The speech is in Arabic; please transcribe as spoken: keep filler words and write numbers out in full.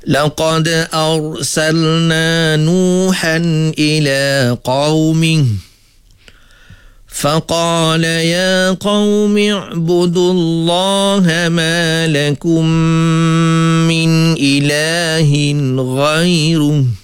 لقد أرسلنا نوحا إلى قومه فقال يا قوم اعبدوا الله ما لكم من إله غيره